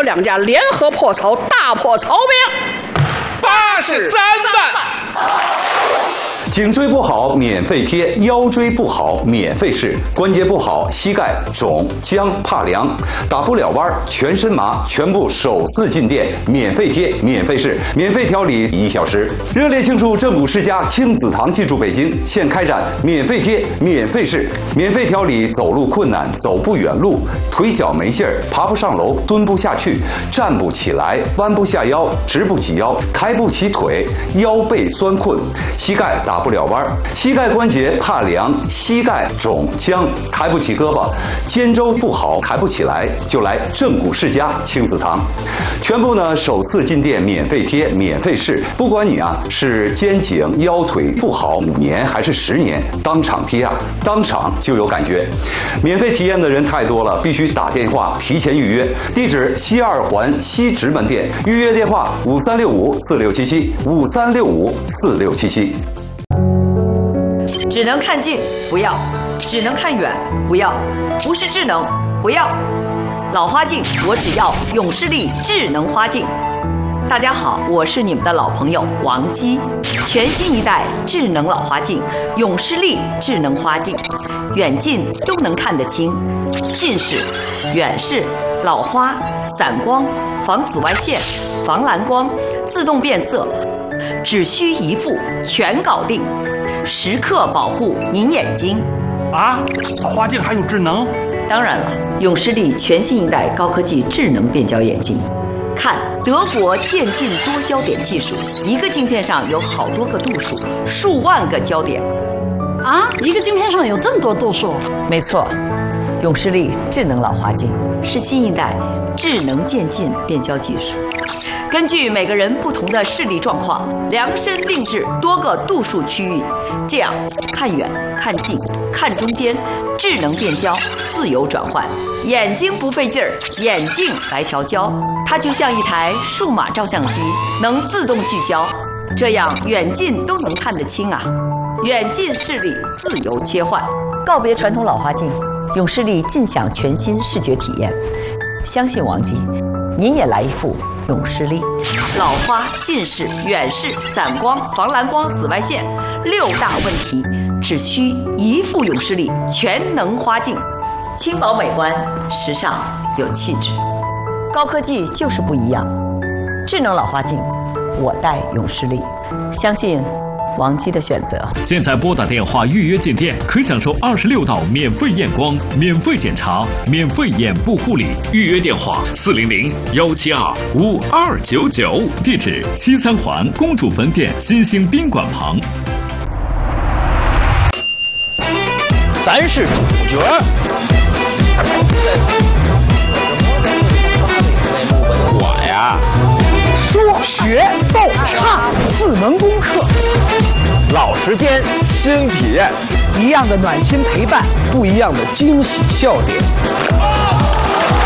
两家联合破曹，大破曹兵83万。 颈椎不好免费贴，腰椎不好免费试，关节不好膝盖肿僵怕凉，打不了弯全身麻，全部首次进店免费贴免费试，免费调理1小时。热烈庆祝正骨世家亲子堂进驻北京，现开展免费贴免费试，免费调理走路困难、走不远路、腿脚没劲儿、爬不上楼、蹲不下去、站不起来、弯不下腰、直不起腰、抬不起腿、腰背酸困、膝盖打不了弯，膝盖关节怕凉，膝盖肿僵，抬不起胳膊，肩周不好抬不起来，就来正骨世家亲子堂，全部呢首次进店免费贴免费试，不管你是肩颈腰腿不好5年还是10年，当场贴当场就有感觉。免费体验的人太多了，必须打电话提前预约。地址西2环西直门店，预约电话5365467753654677。 只能看近不要，只能看远不要，不是智能不要。老花镜我只要永视力智能花镜。大家好，我是你们的老朋友王姬。全新一代智能老花镜永视力智能花镜，远近都能看得清，近视、远视、老花、散光、防紫外线、防蓝光、自动变色，只需一副全搞定，时刻保护您眼睛。 老花镜还有智能？ 当然了，永视力全新一代高科技智能变焦眼镜。看德国渐进多焦点技术，一个镜片上有好多个度数，数万个焦点。 一个镜片上有这么多度数？ 没错，永视力智能老花镜是新一代智能渐进变焦技术，根据每个人不同的视力状况，量身定制多个度数区域，这样看远、看近、看中间，智能变焦，自由转换，眼睛不费劲儿，眼镜来调焦。它就像一台数码照相机，能自动聚焦，这样远近都能看得清远近视力自由切换，告别传统老花镜，永视力尽享全新视觉体验。相信王姬，您也来一副永视力。老花、近视、远视、散光、防蓝光、紫外线6大问题，只需一副永视力全能花镜，轻薄美观，时尚有气质。高科技就是不一样，智能老花镜，我戴永视力，相信王姬的选择。 现在拨打电话预约进店，可享受26道免费验光、免费检查、免费眼部护理。预约电话400-172-5299，地址西3环公主坟店新兴宾馆旁。 咱是主角。我呀， 说学逗唱4门功课， 老时间新体验， 一样的暖心陪伴， 不一样的惊喜笑点。